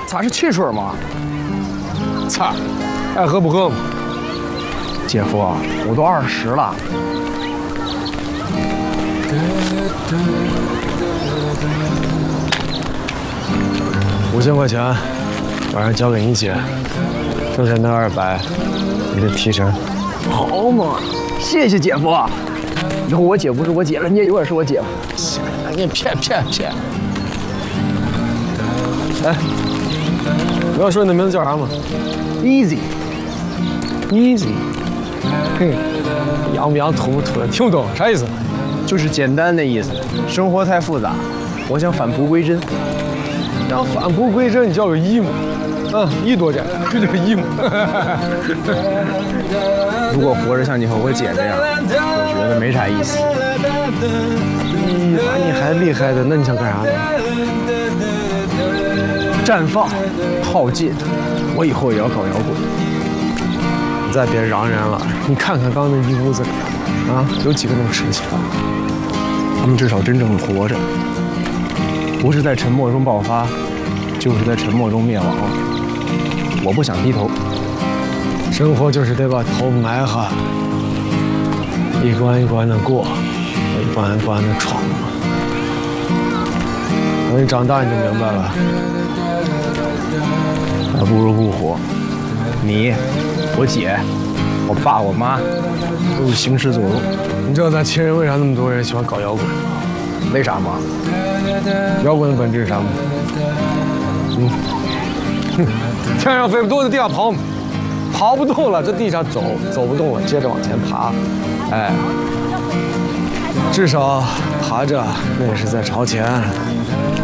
咋是汽水吗？ 操，爱喝不喝嘛。 姐夫，我都20了。 5000块钱，晚上交给你姐，剩下那200，你的提成。 好嘛，谢谢姐夫。以后我姐夫是我姐了，你也永远是我姐夫。 行，你骗。哎，你要说你的名字叫啥吗 Easy， 嘿，洋不洋，土不土的，听不懂啥意思？ 就是简单的意思。生活太复杂，我想返璞归真。 想返璞归真，你叫个一嘛。一多点，这就是一嘛。 如果活着像你和我姐这样，我觉得没啥意思。 那你还厉害的，那你想干啥呢？ 绽放，耗尽，我以后也要搞摇滚。 你再别嚷嚷了，你看看刚刚那一屋子里，有几个能吃起来？ 他们至少真正的活着，不是在沉默中爆发，就是在沉默中灭亡。我不想低头。 生活就是得把头埋下，一关一关的过，一关一关的闯。等你长大你就明白了。 还不如不活。你、我姐、我爸、我妈都是行尸走肉。 你知道咱秦人为啥那么多人喜欢搞摇滚吗？ 为啥吗？ 摇滚的本质是啥吗？天上飞不动，在地上跑嘛。跑不动了，这地上走不动了，接着往前爬。至少爬着那也是在朝前。